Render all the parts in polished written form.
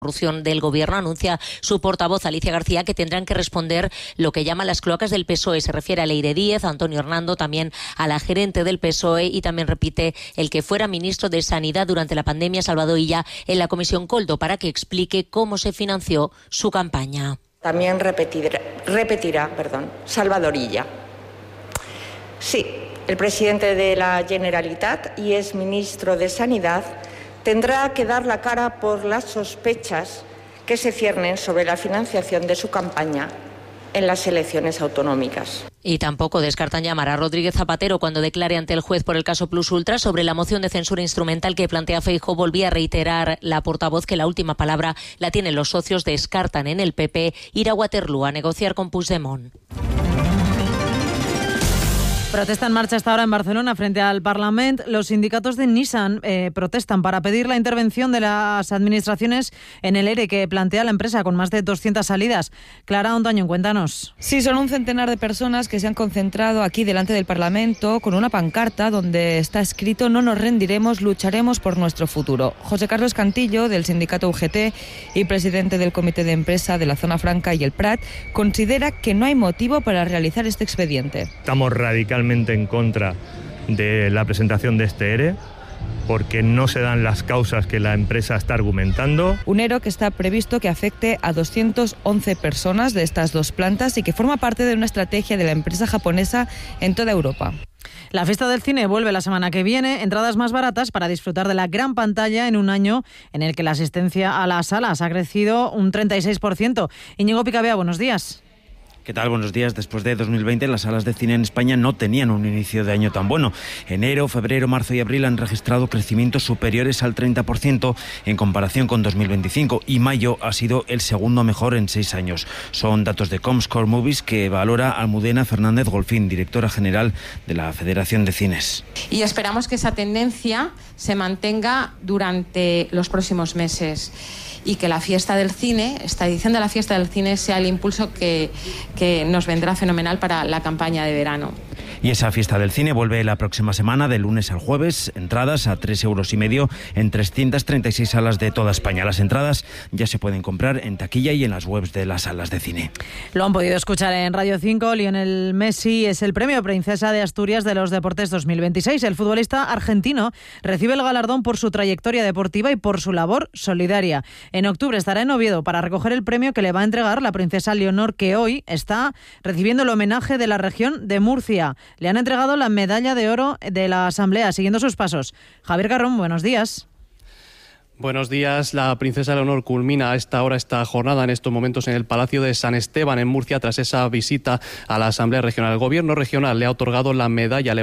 Corrupción del Gobierno, anuncia su portavoz Alicia García que tendrán que responder lo que llaman las cloacas del PSOE. Se refiere a Leire Díez, a Antonio Hernando, también a la gerente del PSOE, y también repite el que fuera ministro de Sanidad durante la pandemia, Salvador Illa, en la Comisión Coldo, para que explique cómo se financió su campaña. También repetirá, Salvador Illa. Sí, el presidente de la Generalitat y ex ministro de Sanidad tendrá que dar la cara por las sospechas que se ciernen sobre la financiación de su campaña en las elecciones autonómicas. Y tampoco descartan llamar a Rodríguez Zapatero cuando declare ante el juez por el caso Plus Ultra sobre la moción de censura instrumental que plantea Feijóo. Volvía a reiterar la portavoz que la última palabra la tienen los socios. Descartan en el PP ir a Waterloo a negociar con Puigdemont. Protesta en marcha esta hora en Barcelona frente al Parlament. Los sindicatos de Nissan protestan para pedir la intervención de las administraciones en el ERE que plantea la empresa con más de 200 salidas. Clara Ontañón, cuéntanos. Sí, son un centenar de personas que se han concentrado aquí delante del Parlamento con una pancarta donde está escrito: no nos rendiremos, lucharemos por nuestro futuro. José Carlos Cantillo, del sindicato UGT y presidente del comité de empresa de la Zona Franca y el Prat, considera que no hay motivo para realizar este expediente. Estamos radicalmente en contra de la presentación de este ERE porque no se dan las causas que la empresa está argumentando. Un ERE que está previsto que afecte a 211 personas de estas dos plantas y que forma parte de una estrategia de la empresa japonesa en toda Europa. La fiesta del cine vuelve la semana que viene. Entradas más baratas para disfrutar de la gran pantalla en un año en el que la asistencia a las salas ha crecido un 36%. Íñigo Picabea, buenos días. ¿Qué tal? Buenos días. Después de 2020, las salas de cine en España no tenían un inicio de año tan bueno. Enero, febrero, marzo y abril han registrado crecimientos superiores al 30% en comparación con 2025 y mayo ha sido el segundo mejor en 6 años. Son datos de Comscore Movies que valora Almudena Fernández Golfín, directora general de la Federación de Cines. Y esperamos que esa tendencia se mantenga durante los próximos meses y que la fiesta del cine, esta edición de la fiesta del cine, sea el impulso que nos vendrá fenomenal para la campaña de verano. Y esa fiesta del cine vuelve la próxima semana, de lunes al jueves. Entradas a 3,5 € en 336 salas de toda España. Las entradas ya se pueden comprar en taquilla y en las webs de las salas de cine. Lo han podido escuchar en Radio 5. Lionel Messi es el premio Princesa de Asturias de los Deportes 2026. El futbolista argentino recibe el galardón por su trayectoria deportiva y por su labor solidaria. En octubre estará en Oviedo para recoger el premio que le va a entregar la princesa Leonor, que hoy está recibiendo el homenaje de la región de Murcia. Le han entregado la medalla de oro de la Asamblea, siguiendo sus pasos. Javier Garrón, buenos días. Buenos días. La princesa Leonor culmina a esta hora esta jornada en estos momentos en el Palacio de San Esteban en Murcia tras esa visita a la Asamblea Regional. El Gobierno regional le va a otorgar la medalla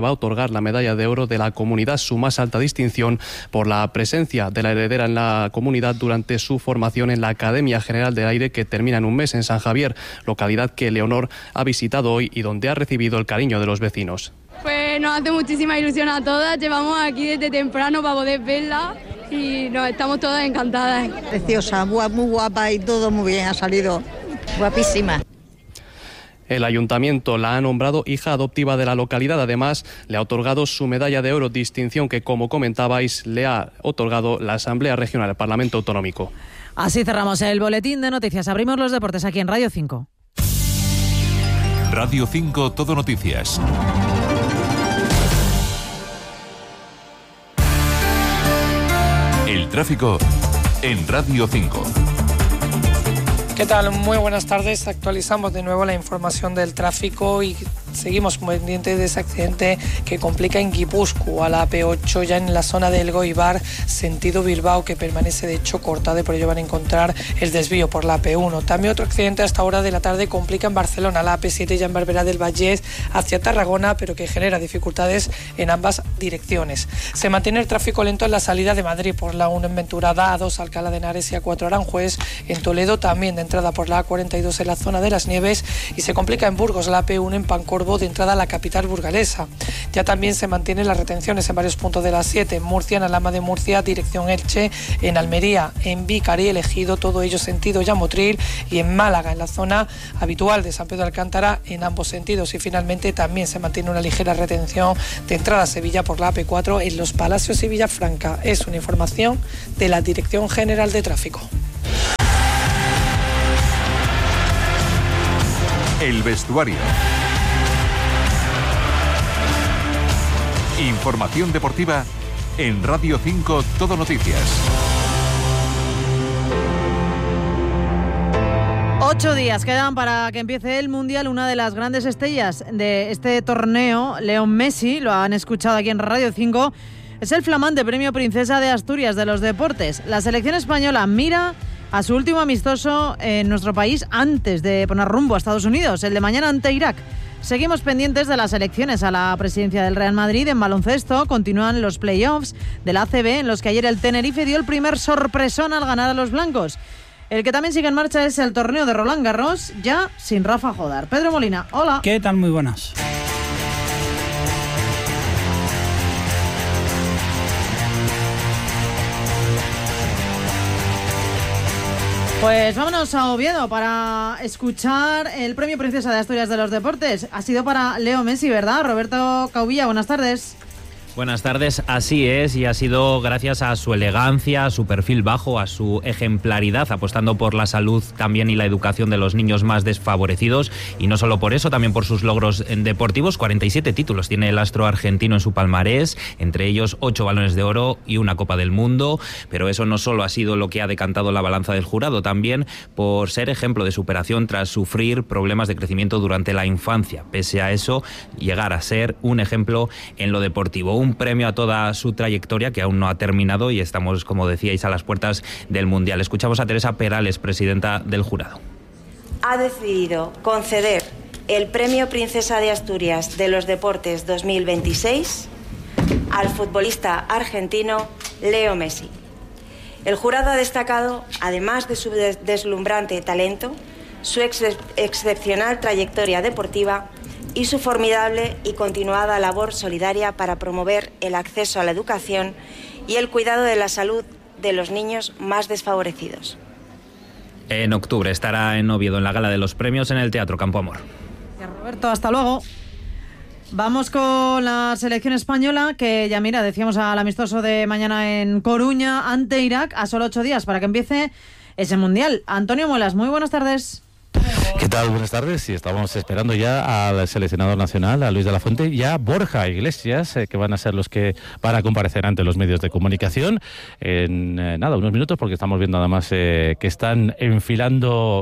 de oro de la comunidad, su más alta distinción por la presencia de la heredera en la comunidad durante su formación en la Academia General del Aire, que termina en un mes en San Javier, localidad que Leonor ha visitado hoy y donde ha recibido el cariño de los vecinos. Pues nos hace muchísima ilusión a todas, llevamos aquí desde temprano para poder verla y nos estamos todas encantadas. Preciosa, muy guapa y todo muy bien, ha salido guapísima. El ayuntamiento la ha nombrado hija adoptiva de la localidad. Además, le ha otorgado su medalla de oro, distinción que, como comentabais, le ha otorgado la Asamblea Regional, el Parlamento Autonómico. Así cerramos el boletín de noticias. Abrimos los deportes aquí en Radio 5. Radio 5, Todo Noticias. El tráfico en Radio 5. ¿Qué tal? Muy buenas tardes. Actualizamos de nuevo la información del tráfico y seguimos pendientes de ese accidente que complica en Guipúzcoa, a la AP8, ya en la zona del Elgoibar, sentido Bilbao, que permanece de hecho cortada y por ello van a encontrar el desvío por la AP1. También otro accidente a esta hora de la tarde complica en Barcelona, la AP7 ya en Barberá del Vallès hacia Tarragona, pero que genera dificultades en ambas direcciones. Se mantiene el tráfico lento en la salida de Madrid por la 1 en Venturada, A2 Alcalá de Henares y A4 Aranjuez. En Toledo también de entrada por la A42 en la zona de las Nieves, y se complica en Burgos la AP1 en Pancorbo de entrada a la capital burgalesa. Ya también se mantienen las retenciones en varios puntos de la 7, en Murcia, en Alhama de Murcia, dirección Elche, en Almería, en Vícar y El Ejido, todo ello sentido Llamotril, y en Málaga, en la zona habitual de San Pedro de Alcántara, en ambos sentidos. Y finalmente también se mantiene una ligera retención de entrada a Sevilla por la AP4 en Los Palacios y Villafranca. Es una información de la Dirección General de Tráfico. El vestuario. Información deportiva en Radio 5 Todo Noticias. 8 días quedan para que empiece el Mundial. Una de las grandes estrellas de este torneo, Leo Messi, lo han escuchado aquí en Radio 5, es el flamante premio Princesa de Asturias de los deportes. La selección española mira a su último amistoso en nuestro país antes de poner rumbo a Estados Unidos, el de mañana ante Irak. Seguimos pendientes de las elecciones a la presidencia del Real Madrid. En baloncesto continúan los playoffs de la ACB, en los que ayer el Tenerife dio el primer sorpresón al ganar a los blancos. El que también sigue en marcha es el torneo de Roland Garros, ya sin Rafa Jodar. Pedro Molina, hola. ¿Qué tal? Muy buenas. Pues vámonos a Oviedo para escuchar el premio Princesa de Asturias de los Deportes. Ha sido para Leo Messi, ¿verdad? Roberto Caubilla, buenas tardes. Buenas tardes, así es, y ha sido gracias a su elegancia, a su perfil bajo, a su ejemplaridad, apostando por la salud también y la educación de los niños más desfavorecidos, y no solo por eso, también por sus logros deportivos. 47 títulos tiene el astro argentino en su palmarés, entre ellos 8 balones de oro y una Copa del Mundo, pero eso no solo ha sido lo que ha decantado la balanza del jurado, también por ser ejemplo de superación tras sufrir problemas de crecimiento durante la infancia. Pese a eso, llegar a ser un ejemplo en lo deportivo. Un premio a toda su trayectoria que aún no ha terminado y estamos, como decíais, a las puertas del Mundial. Escuchamos a Teresa Perales, presidenta del jurado. Ha decidido conceder el premio Princesa de Asturias de los Deportes 2026 al futbolista argentino Leo Messi. El jurado ha destacado, además de su deslumbrante talento, su excepcional trayectoria deportiva y su formidable y continuada labor solidaria para promover el acceso a la educación y el cuidado de la salud de los niños más desfavorecidos. En octubre estará en Oviedo en la gala de los premios en el Teatro Campo Amor. Roberto, hasta luego. Vamos con la selección española, que ya mira, decíamos al amistoso de mañana en Coruña ante Irak, a solo 8 días para que empiece ese Mundial. Antonio Muelas, muy buenas tardes. ¿Qué tal? Buenas tardes. Sí, estamos esperando ya al seleccionador nacional, a Luis de la Fuente, y a Borja Iglesias, que van a ser los que van a comparecer ante los medios de comunicación en unos minutos, porque estamos viendo además que están enfilando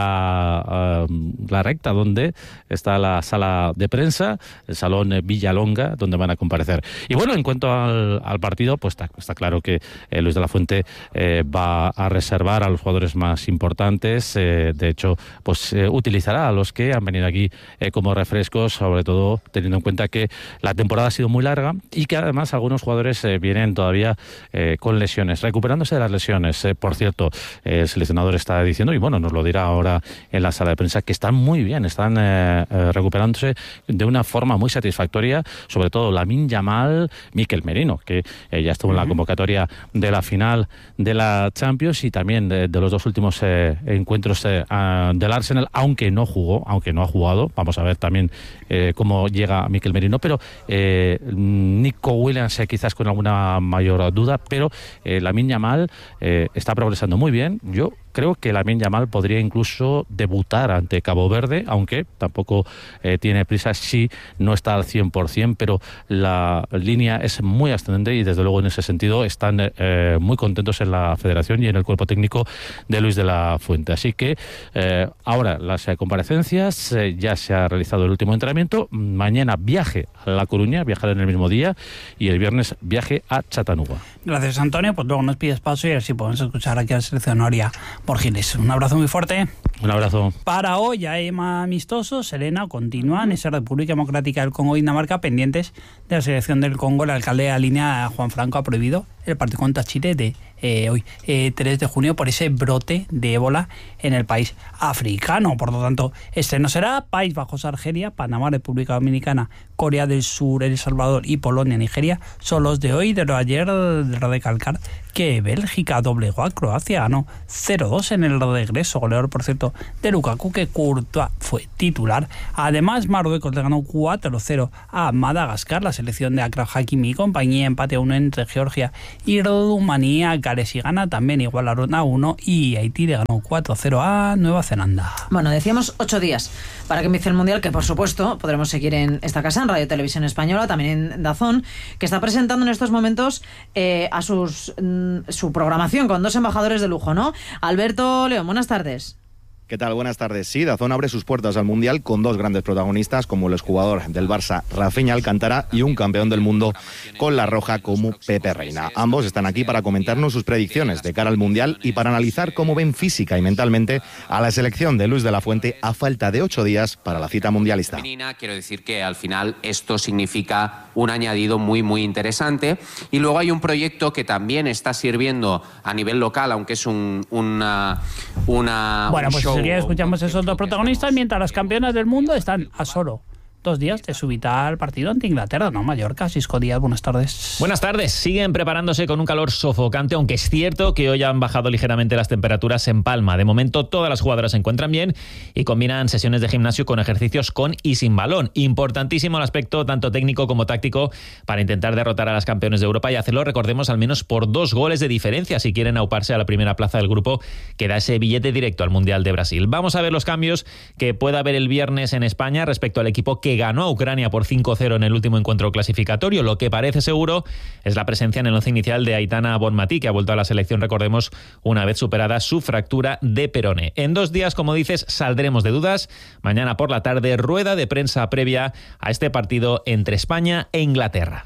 la recta donde está la sala de prensa, el salón Villalonga, donde van a comparecer. Y bueno, en cuanto al partido, pues está claro que Luis de la Fuente va a reservar a los jugadores más importantes. De hecho, pues utilizará a los que han venido aquí como refrescos, sobre todo teniendo en cuenta que la temporada ha sido muy larga y que además algunos jugadores vienen todavía con lesiones, recuperándose de las lesiones. Por cierto, el seleccionador está diciendo, y bueno, nos lo dirá ahora en la sala de prensa, que están muy bien, están recuperándose de una forma muy satisfactoria, sobre todo Lamine Yamal, Mikel Merino, que ya estuvo en la convocatoria de la final de la Champions y también de los dos últimos encuentros del Arsenal, aunque no ha jugado. Vamos a ver también cómo llega Mikel Merino, pero Nico Williams quizás con alguna mayor duda, pero Lamine Yamal está progresando muy bien. Yo creo que Lamine Yamal podría incluso debutar ante Cabo Verde, aunque tampoco tiene prisa, si no está al 100%, pero la línea es muy ascendente y desde luego en ese sentido están muy contentos en la federación y en el cuerpo técnico de Luis de la Fuente. Así que ahora las comparecencias, ya se ha realizado el último entrenamiento, mañana viaje a La Coruña, viajar en el mismo día, y el viernes viaje a Chattanooga. Gracias, Antonio. Pues luego nos pides paso y así podemos escuchar aquí al seleccionador Borgiles. Un abrazo muy fuerte. Un abrazo. Para hoy hay más amistosos. Serena continúa en esa República Democrática del Congo y Dinamarca, pendientes de la selección del Congo. El alcalde de la línea, Juan Franco, ha prohibido el partido contra Chile de hoy, 3 de junio, por ese brote de ébola en el país africano. Por lo tanto, este no será. País Bajos, Argelia, Panamá, República Dominicana, Corea del Sur, El Salvador y Polonia, Nigeria son los de hoy. De lo ayer, de recalcar que Bélgica doblegó a Croacia, ganó 0-2 en el regreso, goleador, por cierto, de Lukaku, que Courtois fue titular. Además, Marruecos le ganó 4-0 a Madagascar. La selección de Achraf Hakimi y compañía, empate a 1 entre Georgia y Rumanía, Gales y Ghana también igualaron a 1 y Haití le ganó 4-0 a Nueva Zelanda. Bueno, decíamos 8 días para que empiece el Mundial, que por supuesto podremos seguir en esta casa, en Radio Televisión Española, también en DAZN, que está presentando en estos momentos a su programación con 2 embajadores de lujo, ¿no? Alberto León, buenas tardes. ¿Qué tal? Buenas tardes. Sí, DAZN abre sus puertas al Mundial con 2 grandes protagonistas, como el exjugador del Barça, Rafinha Alcántara, y un campeón del mundo con la roja como Pepe Reina. Ambos están aquí para comentarnos sus predicciones de cara al Mundial y para analizar cómo ven física y mentalmente a la selección de Luis de la Fuente a falta de 8 días para la cita mundialista. Quiero decir que al final esto significa un añadido muy, muy interesante. Y luego hay un proyecto que también está sirviendo a nivel local, aunque es un show. Si escuchamos esos 2 protagonistas, mientras las campeonas del mundo están a solo 2 días de su vital partido ante Inglaterra, ¿no? Mallorca. Cisco Díaz, buenas tardes. Buenas tardes. Siguen preparándose con un calor sofocante, aunque es cierto que hoy han bajado ligeramente las temperaturas en Palma. De momento, todas las jugadoras se encuentran bien y combinan sesiones de gimnasio con ejercicios con y sin balón. Importantísimo el aspecto tanto técnico como táctico para intentar derrotar a las campeones de Europa y hacerlo, recordemos, al menos por 2 goles de diferencia si quieren auparse a la primera plaza del grupo que da ese billete directo al Mundial de Brasil. Vamos a ver los cambios que pueda haber el viernes en España respecto al equipo que ganó a Ucrania por 5-0 en el último encuentro clasificatorio. Lo que parece seguro es la presencia en el once inicial de Aitana Bonmatí, que ha vuelto a la selección, recordemos, una vez superada su fractura de peroné. En 2 días, como dices, saldremos de dudas. Mañana por la tarde, rueda de prensa previa a este partido entre España e Inglaterra.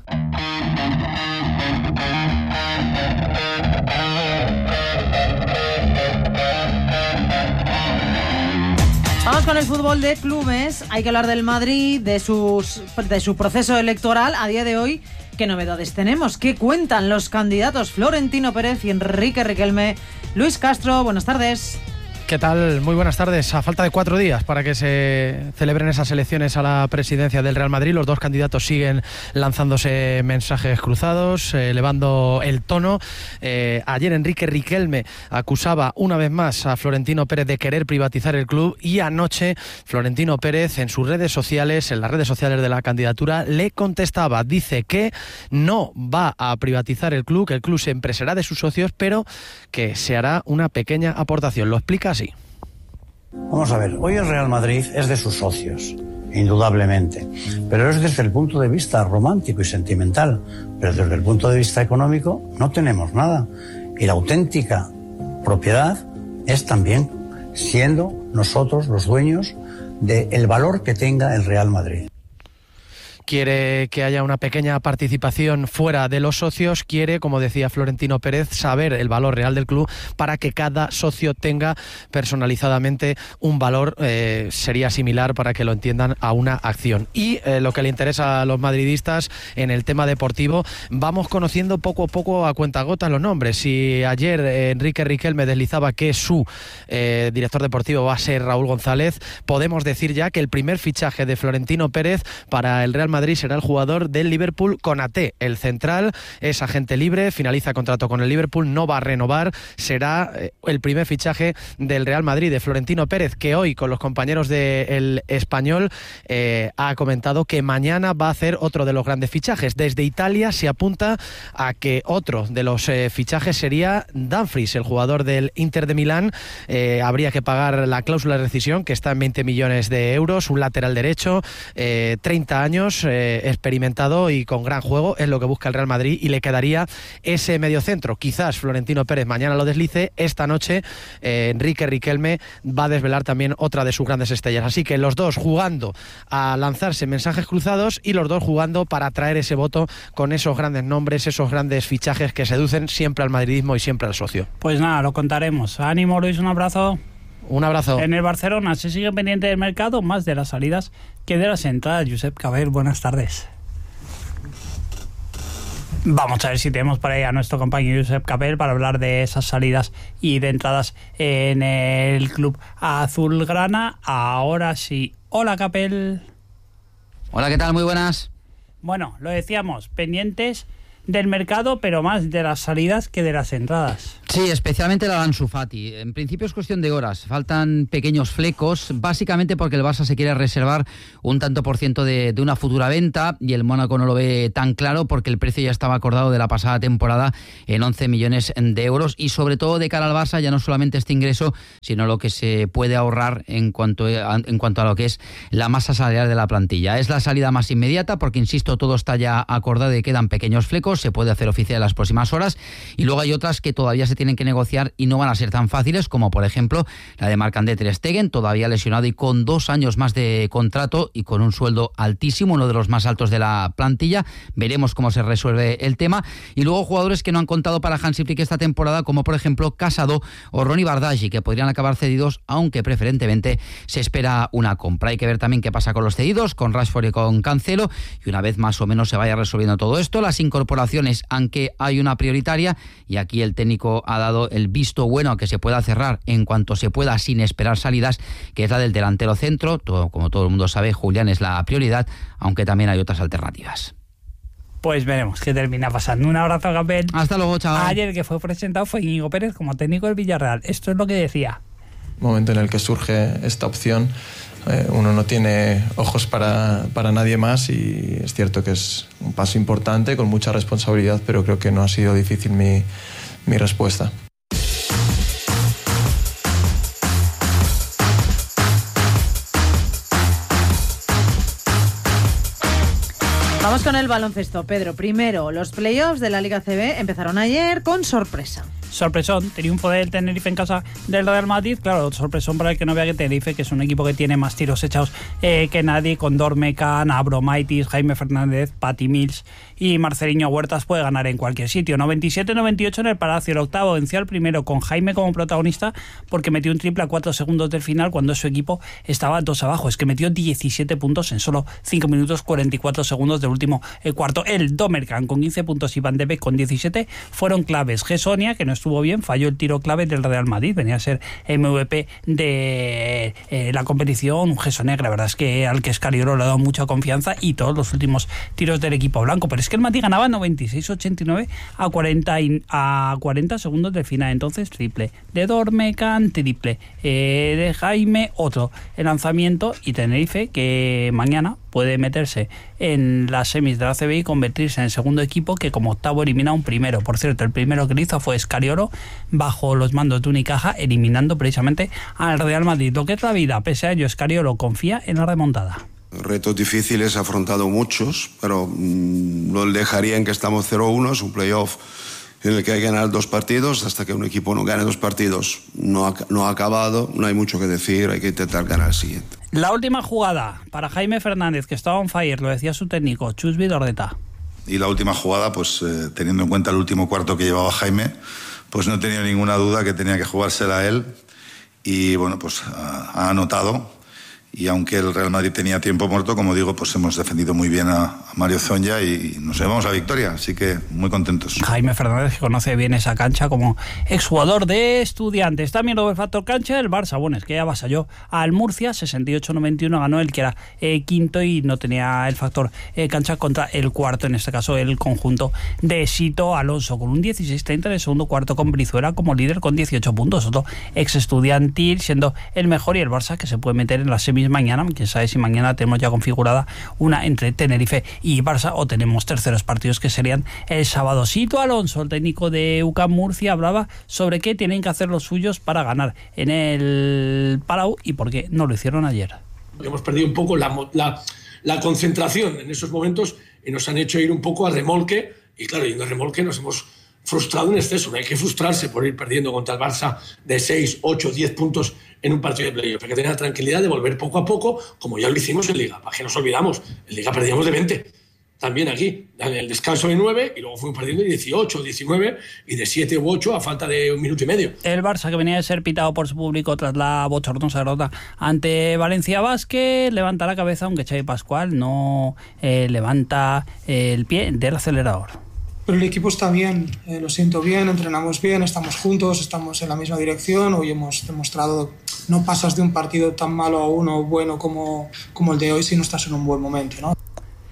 Vamos con el fútbol de clubes. Hay que hablar del Madrid, de su proceso electoral. A día de hoy, ¿qué novedades tenemos? ¿Qué cuentan los candidatos Florentino Pérez y Enrique Riquelme? Luis Castro, buenas tardes. ¿Qué tal? Muy buenas tardes. A falta de 4 días para que se celebren esas elecciones a la presidencia del Real Madrid, los 2 candidatos siguen lanzándose mensajes cruzados, elevando el tono. Ayer Enrique Riquelme acusaba una vez más a Florentino Pérez de querer privatizar el club y anoche Florentino Pérez en sus redes sociales, en las redes sociales de la candidatura, le contestaba. Dice que no va a privatizar el club, que el club siempre será de sus socios, pero que se hará una pequeña aportación. Lo explica así. Vamos a ver, hoy el Real Madrid es de sus socios, indudablemente, pero es desde el punto de vista romántico y sentimental, pero desde el punto de vista económico no tenemos nada. Y la auténtica propiedad es también siendo nosotros los dueños del valor que tenga el Real Madrid. Quiere que haya una pequeña participación fuera de los socios, quiere, como decía Florentino Pérez, saber el valor real del club para que cada socio tenga personalizadamente un valor, sería similar, para que lo entiendan, a una acción. Y lo que le interesa a los madridistas en el tema deportivo, vamos conociendo poco a poco, a cuentagotas, los nombres. Si ayer Enrique Riquelme deslizaba que su director deportivo va a ser Raúl González, podemos decir ya que el primer fichaje de Florentino Pérez para el Real Madrid será el jugador del Liverpool, Konaté. El central es agente libre, finaliza contrato con el Liverpool, no va a renovar, será el primer fichaje del Real Madrid, de Florentino Pérez, que hoy con los compañeros del Español ha comentado que mañana va a hacer otro de los grandes fichajes. Desde Italia se apunta a que otro de los fichajes sería Dumfries, el jugador del Inter de Milán. Habría que pagar la cláusula de rescisión, que está en 20 millones de euros, un lateral derecho, 30 años, experimentado y con gran juego, es lo que busca el Real Madrid, y le quedaría ese mediocentro. Quizás Florentino Pérez mañana lo deslice. Esta noche Enrique Riquelme va a desvelar también otra de sus grandes estrellas. Así que los dos jugando a lanzarse mensajes cruzados y los dos jugando para atraer ese voto con esos grandes nombres, esos grandes fichajes que seducen siempre al madridismo y siempre al socio. Pues nada, lo contaremos. Ánimo, Luis, un abrazo. Un abrazo. En el Barcelona se sigue pendiente del mercado, más de las salidas que de las entradas. Josep Cabell, buenas tardes. Vamos a ver si tenemos por ahí a nuestro compañero Josep Cabell para hablar de esas salidas y de entradas en el club azulgrana. Ahora sí. Hola, Cabell. Hola, ¿qué tal? Muy buenas. Bueno, lo decíamos, pendientes del mercado, pero más de las salidas que de las entradas. Sí, especialmente la Ansu Fati. En principio es cuestión de horas. Faltan pequeños flecos, básicamente porque el Barça se quiere reservar un tanto por ciento de una futura venta y el Mónaco no lo ve tan claro porque el precio ya estaba acordado de la pasada temporada en 11 millones de euros y sobre todo de cara al Barça ya no solamente este ingreso, sino lo que se puede ahorrar en cuanto a lo que es la masa salarial de la plantilla. Es la salida más inmediata porque, insisto, todo está ya acordado y quedan pequeños flecos, se puede hacer oficial en las próximas horas y luego hay otras que todavía se tienen que negociar y no van a ser tan fáciles, como por ejemplo la de Marc-André ter Stegen, todavía lesionado y con 2 años más de contrato y con un sueldo altísimo, uno de los más altos de la plantilla. Veremos cómo se resuelve el tema. Y luego jugadores que no han contado para Hansi Flick esta temporada, como por ejemplo Casado o Ronny Bardghji, que podrían acabar cedidos, aunque preferentemente se espera una compra. Hay que ver también qué pasa con los cedidos, con Rashford y con Cancelo, y una vez más o menos se vaya resolviendo todo esto, las incorporaciones, aunque hay una prioritaria, y aquí el técnico ha dado el visto bueno a que se pueda cerrar en cuanto se pueda sin esperar salidas, que es la del delantero centro. Como todo el mundo sabe, Julián es la prioridad, aunque también hay otras alternativas. Pues veremos qué termina pasando. Un abrazo, Gabriel. Hasta luego, chaval. Ayer el que fue presentado fue Íñigo Pérez como técnico del Villarreal. Esto es lo que decía. Momento en el que surge esta opción, uno no tiene ojos para nadie más y es cierto que es un paso importante con mucha responsabilidad, pero creo que no ha sido difícil mi respuesta. Vamos con el baloncesto, Pedro. Primero, los playoffs de la Liga CB empezaron ayer con sorpresa. Sorpresón, triunfo del Tenerife en casa del Real Madrid. Claro, sorpresón para el que no vea que Tenerife, que es un equipo que tiene más tiros echados que nadie, con Dormecan, Abromaitis, Jaime Fernández, Patty Mills y Marceliño Huertas, puede ganar en cualquier sitio. 97-98 en el Palacio. El octavo venció al primero con Jaime como protagonista porque metió un triple a 4 segundos del final cuando su equipo estaba 2 abajo. Es que metió 17 puntos en solo 5 minutos 44 segundos del último cuarto. El Domercan con 15 puntos y Van de Beek con 17 fueron claves. Gessonia, que no estuvo bien, falló el tiro clave del Real Madrid, venía a ser MVP de la competición. Gessonia, que la verdad es que al que Scariolo le ha dado mucha confianza, y todos los últimos tiros del equipo blanco. Pero es que el Madrid ganaba 96-89 a 40 segundos del final. Entonces triple de Dormecan, triple de Jaime, otro el lanzamiento, y Tenerife, que mañana puede meterse en las semis de la CB y convertirse en el segundo equipo que como octavo elimina a un primero. Por cierto, el primero que lo hizo fue Scariolo bajo los mandos de Unicaja, eliminando precisamente al Real Madrid. Lo que es la vida, pese a ello, Scariolo confía en la remontada. Retos difíciles, he afrontado muchos, pero no dejaría en que estamos 0-1, es un playoff en el que hay que ganar 2 partidos. Hasta que un equipo no gane 2 partidos no ha acabado, no hay mucho que decir, hay que intentar ganar el siguiente. La última jugada para Jaime Fernández, que estaba on fire, lo decía su técnico, Chus Vidordeta. Y la última jugada, pues teniendo en cuenta el último cuarto que llevaba Jaime, pues no tenía ninguna duda que tenía que jugársela él, y bueno, pues ha anotado. Y aunque el Real Madrid tenía tiempo muerto, como digo, pues hemos defendido muy bien a Mario Zonja y nos llevamos a la victoria, así que muy contentos. Jaime Fernández, que conoce bien esa cancha como exjugador de Estudiantes. También lo del factor cancha del Barça, bueno, es que ya avasalló al Murcia, 68-91, ganó el que era quinto y no tenía el factor cancha contra el cuarto, en este caso el conjunto de Sito Alonso, con un 16-30 en el segundo cuarto, con Brizuela como líder con 18 puntos, otro ex estudiantil siendo el mejor, y el Barça que se puede meter en las semis mañana. Quién sabe si mañana tenemos ya configurada una entre Tenerife y Barça, o tenemos terceros partidos que serían el sábado. Sito Alonso, el técnico de UCAM Murcia, hablaba sobre qué tienen que hacer los suyos para ganar en el Palau y por qué no lo hicieron ayer. Hemos perdido un poco la concentración en esos momentos y nos han hecho ir un poco a remolque, y claro, yendo a remolque nos hemos frustrado en exceso. No hay que frustrarse por ir perdiendo contra el Barça de 6, 8, 10 puntos en un partido de playoff. Hay que tener la tranquilidad de volver poco a poco, como ya lo hicimos en Liga. Para que nos olvidamos, en Liga perdíamos de 20. También aquí, en el descanso de 9, y luego fuimos perdiendo de 18, 19 y de 7 u 8 a falta de 1 minuto y medio. El Barça, que venía de ser pitado por su público tras la bochornosa derrota ante Valencia Basket, levanta la cabeza, aunque Xavi Pascual no levanta el pie del acelerador. Pero el equipo está bien, lo siento bien, entrenamos bien, estamos juntos, estamos en la misma dirección. Hoy hemos demostrado, no pasas de un partido tan malo a uno bueno como el de hoy si no estás en un buen momento, ¿no?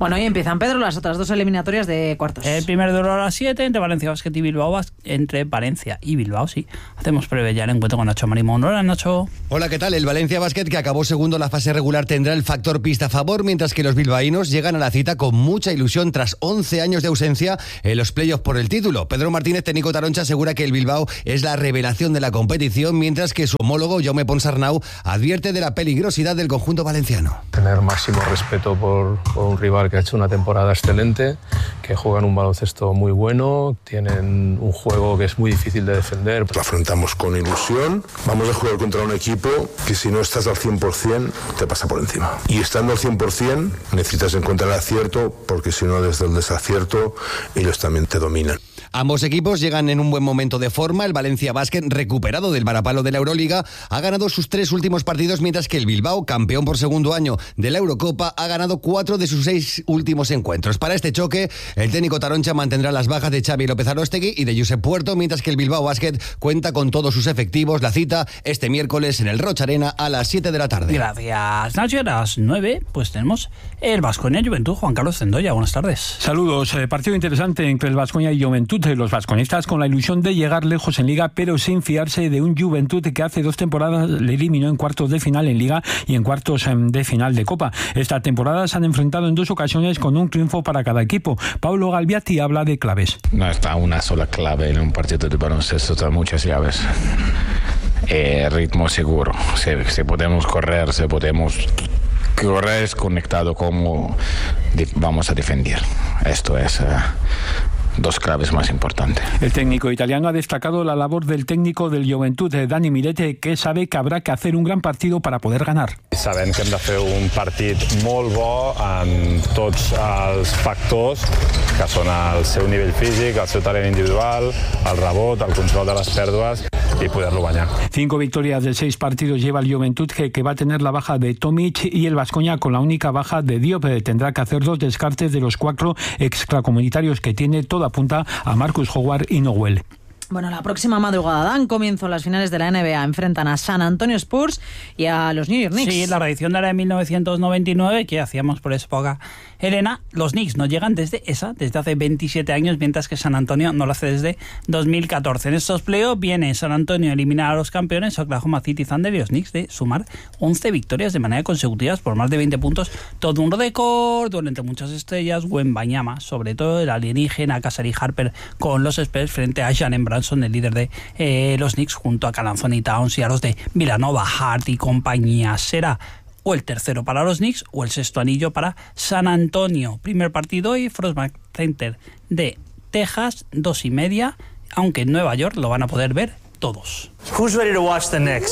Bueno, y empiezan, Pedro, las otras dos eliminatorias de cuartos. El primer duelo a las 7 entre Valencia Basket y Bilbao. Entre Valencia y Bilbao, sí. Hacemos breve ya el encuentro con Nacho Marimón. Hola, Nacho. Hola, ¿qué tal? El Valencia Basket, que acabó segundo en la fase regular, tendrá el factor pista a favor, mientras que los bilbaínos llegan a la cita con mucha ilusión tras 11 años de ausencia en los playoffs por el título. Pedro Martínez, técnico taroncha, asegura que el Bilbao es la revelación de la competición, mientras que su homólogo, Jaume Ponsarnau, advierte de la peligrosidad del conjunto valenciano. Tener máximo respeto por un rival que ha hecho una temporada excelente, que juegan un baloncesto muy bueno, tienen un juego que es muy difícil de defender. Lo afrontamos con ilusión, vamos a jugar contra un equipo que si no estás al 100% te pasa por encima. Y estando al 100% necesitas encontrar el acierto, porque si no desde el desacierto ellos también te dominan. Ambos equipos llegan en un buen momento de forma. El Valencia Basket, recuperado del varapalo de la Euroliga, ha ganado sus 3 últimos partidos, mientras que el Bilbao, campeón por segundo año de la Eurocopa, ha ganado 4 de sus 6 últimos encuentros. Para este choque, el técnico taroncha mantendrá las bajas de Xavi López Aróstegui y de Josep Puerto, mientras que el Bilbao Basket cuenta con todos sus efectivos. La cita este miércoles en el Roch Arena a las 7 de la tarde. Gracias, Nacho. A las 9 pues tenemos el Baskonia Juventud. Juan Carlos Zendoya, buenas tardes. Saludos. Partido interesante entre el Baskonia y Juventud. Los vasconistas con la ilusión de llegar lejos en Liga, pero sin fiarse de un Juventud que hace 2 temporadas le eliminó en cuartos de final en Liga y en cuartos de final de Copa. Esta temporada se han enfrentado en 2 ocasiones con un triunfo para cada equipo. Pablo Galbiati habla de claves. No está una sola clave en un partido de baloncesto, están muchas llaves. Ritmo seguro. Si podemos correr, es conectado como vamos a defender. Esto es 2 claves más importantes. El técnico italiano ha destacado la labor del técnico del Juventud, Dani Milete, que sabe que habrá que hacer un gran partido para poder ganar. Sabem que hem de fer un partit molt bo en tots els factors que són el seu nivell físic, el seu talent individual, el rebot, el control de les pèrdues y poderlo guanyar. 5 victorias de 6 partidos lleva el Juventud, que va a tener la baja de Tomic, y el Baskonia con la única baja de Diop. Tendrá que hacer 2 descartes de los 4 extracomunitarios que tiene. Todo apunta a Marcus Howard y Noel. Bueno, la próxima madrugada dan comienzo las finales de la NBA. Enfrentan a San Antonio Spurs y a los New York Knicks. Sí, la reedición de la de 1999 que hacíamos por esa época. Elena, los Knicks no llegan desde hace 27 años, mientras que San Antonio no lo hace desde 2014. En estos playoffs viene San Antonio a eliminar a los campeones Oklahoma City Thunder y los Knicks de sumar 11 victorias de manera consecutivas por más de 20 puntos. Todo un récord, entre muchas estrellas. Wembanyama, sobre todo el alienígena, Cassari Harper con los Spurs frente a Jalen Branson, el líder de los Knicks, junto a Karl Anthony Towns y a los de Villanova, Hart y compañía. Será o el tercero para los Knicks o el sexto anillo para San Antonio. Primer partido y Frostbank Center de Texas, 2:30, aunque en Nueva York lo van a poder ver todos. Who's ready to watch the Knicks?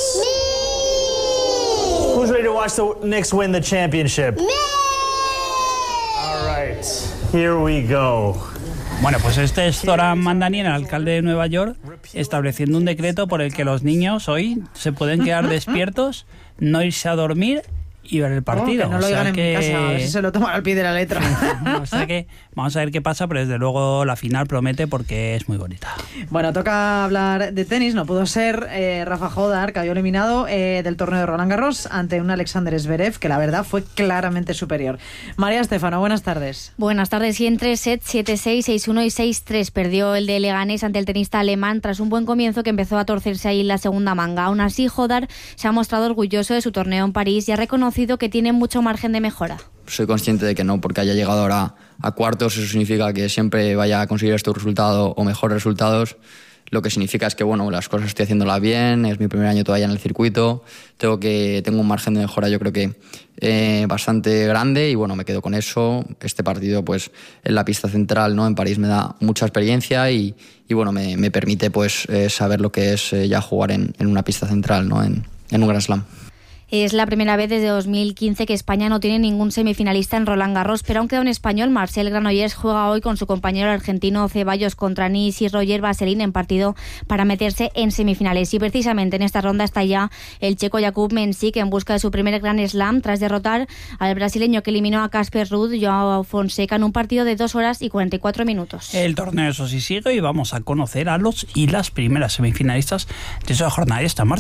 Me. Who's ready to watch the Knicks win the championship? Me. All right, here we go. Bueno, pues este es Zoran Mandani, el alcalde de Nueva York, estableciendo un decreto por el que los niños hoy se pueden quedar despiertos, no irse a dormir y ver el partido. Que no lo digan en mi casa, a ver si se lo toman al pie de la letra. O sea que vamos a ver qué pasa, pero desde luego la final promete porque es muy bonita. Bueno, toca hablar de tenis. No pudo ser Rafa Jodar, cayó eliminado del torneo de Roland Garros ante un Alexander Zverev que la verdad fue claramente superior. María Estefano, buenas tardes. Buenas tardes. Y en 3 sets, 7-6, 6-1 y 6-3 perdió el de Leganés ante el tenista alemán tras un buen comienzo que empezó a torcerse ahí en la segunda manga. Aún así, Jodar se ha mostrado orgulloso de su torneo en París y ha reconocido que tiene mucho margen de mejora. Soy consciente de que no, porque haya llegado ahora a cuartos, eso significa que siempre vaya a conseguir este resultado o mejores resultados. Lo que significa es que bueno, las cosas estoy haciéndolas bien, es mi primer año todavía en el circuito, tengo un margen de mejora yo creo que bastante grande y bueno, me quedo con eso. Este partido pues en la pista central, ¿no?, en París me da mucha experiencia y bueno, me permite pues saber lo que es ya jugar en una pista central, ¿no?, en un Grand Slam. Es la primera vez desde 2015 que España no tiene ningún semifinalista en Roland Garros, pero aunque un español, Marcel Granollers, juega hoy con su compañero argentino Ceballos contra Nis y Roger Vasselin en partido para meterse en semifinales. Y precisamente en esta ronda está ya el checo Jakub Mensik en busca de su primer Grand Slam tras derrotar al brasileño que eliminó a Casper Ruud, Joao Fonseca, en un partido de 2 horas y 44 minutos. El torneo eso sí sigue y vamos a conocer a los y las primeras semifinalistas de esa jornada y esta marcha.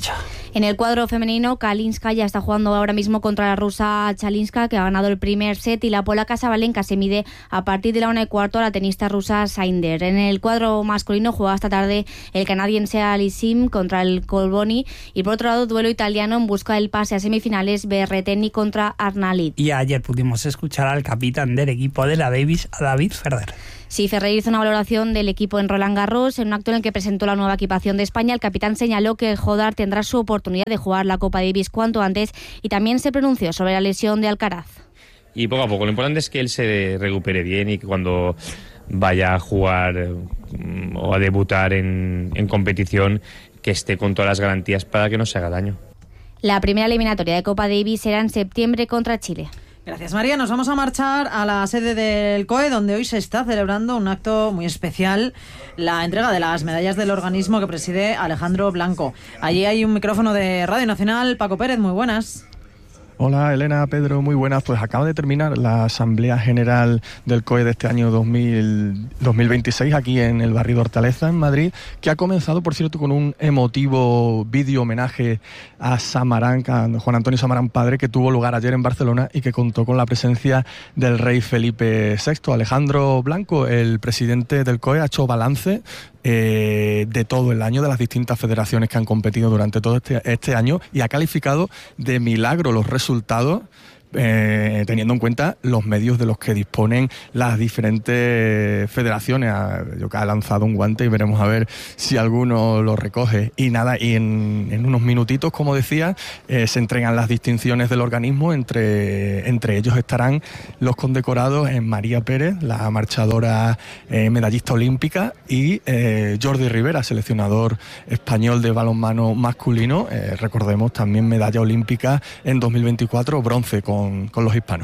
En el cuadro femenino, Kalinska ya está jugando ahora mismo contra la rusa Chalinska, que ha ganado el primer set, y la polaca Sabalenka se mide a partir de la 1:15 a la tenista rusa Sainder. En el cuadro masculino juega esta tarde el canadiense Alisim contra el Colboni, y por otro lado, duelo italiano en busca del pase a semifinales, Berrettini contra Arnalid. Y ayer pudimos escuchar al capitán del equipo de la Davis, a David Ferrer. Sí, Ferrer hizo una valoración del equipo en Roland Garros. En un acto en el que presentó la nueva equipación de España, el capitán señaló que Jodar tendrá su oportunidad de jugar la Copa Davis cuanto antes, y también se pronunció sobre la lesión de Alcaraz. Y poco a poco, lo importante es que él se recupere bien y que cuando vaya a jugar o a debutar en competición, que esté con todas las garantías para que no se haga daño. La primera eliminatoria de Copa Davis será en septiembre contra Chile. Gracias, María. Nos vamos a marchar a la sede del COE, donde hoy se está celebrando un acto muy especial, la entrega de las medallas del organismo que preside Alejandro Blanco. Allí hay un micrófono de Radio Nacional. Paco Pérez, muy buenas. Hola Elena, Pedro, muy buenas. Pues acaba de terminar la Asamblea General del COE de este año 2026 aquí en el barrio de Hortaleza, en Madrid, que ha comenzado, por cierto, con un emotivo vídeo homenaje a Samarán, a Juan Antonio Samarán padre, que tuvo lugar ayer en Barcelona y que contó con la presencia del rey Felipe VI. Alejandro Blanco, el presidente del COE, ha hecho balance de todo el año, de las distintas federaciones que han competido durante todo este año, y ha calificado de milagro los resultados, teniendo en cuenta los medios de los que disponen las diferentes federaciones. Ha lanzado un guante y veremos a ver si alguno lo recoge. Y nada, y en unos minutitos, como decía, se entregan las distinciones del organismo. Entre ellos estarán los condecorados María Pérez, la marchadora medallista olímpica, y Jordi Rivera, seleccionador español de balonmano masculino, recordemos, también medalla olímpica en 2024, bronce con los hispanos.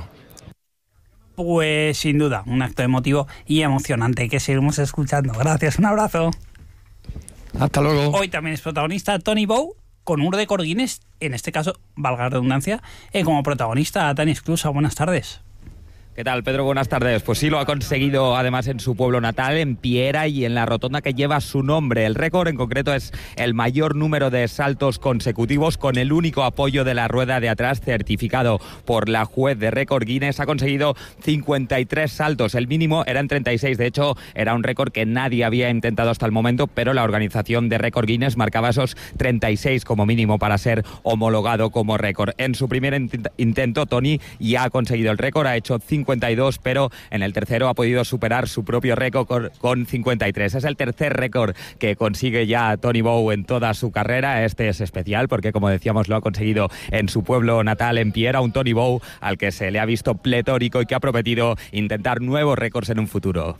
Pues sin duda, un acto emotivo y emocionante que seguimos escuchando. Gracias, un abrazo. Hasta luego. Hoy también es protagonista Tony Bow, con un récord Guinness, en este caso, valga la redundancia, como protagonista Tanis Clusa. Buenas tardes. ¿Qué tal, Pedro? Buenas tardes. Pues sí, lo ha conseguido además en su pueblo natal, en Piera, y en la rotonda que lleva su nombre. El récord en concreto es el mayor número de saltos consecutivos, con el único apoyo de la rueda de atrás certificado por la juez de récord Guinness. Ha conseguido 53 saltos, el mínimo eran 36. De hecho, era un récord que nadie había intentado hasta el momento, pero la organización de récord Guinness marcaba esos 36 como mínimo para ser homologado como récord. En su primer intento, Tony ya ha conseguido el récord, ha hecho 52, pero en el tercero ha podido superar su propio récord con 53. Es el tercer récord que consigue ya Tony Bow en toda su carrera. Este es especial porque, como decíamos, lo ha conseguido en su pueblo natal, en Piera, un Tony Bow al que se le ha visto pletórico y que ha prometido intentar nuevos récords en un futuro.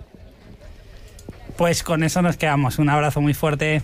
Pues con eso nos quedamos. Un abrazo muy fuerte.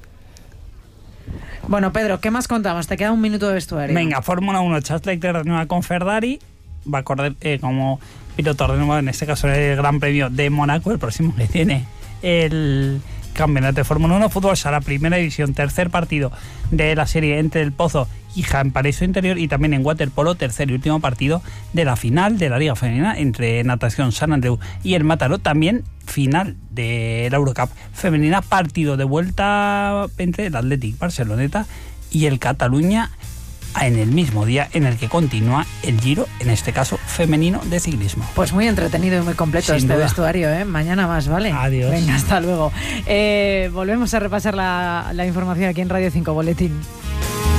Bueno, Pedro, ¿qué más contamos? Te queda un minuto de vestuario. Venga, Fórmula 1, Charles Leclerc renueva con Ferrari. Va a correr como piloto renovado, en este caso el Gran Premio de Mónaco, el próximo que tiene el campeonato de Fórmula 1. Fútbol Sala, primera división, tercer partido de la serie entre el Pozo y Jaén Paraíso Interior, y también en waterpolo, tercer y último partido de la final de la Liga Femenina entre Natación Sant Andreu y el Mataró. También final de la Eurocup Femenina, partido de vuelta entre el Athletic Barceloneta y el Cataluña, en el mismo día en el que continúa el Giro, en este caso femenino, de ciclismo. Pues muy entretenido y muy completo este vestuario, ¿eh? Mañana más, ¿vale? Adiós. Venga, hasta luego. Volvemos a repasar la información aquí en Radio 5 Boletín.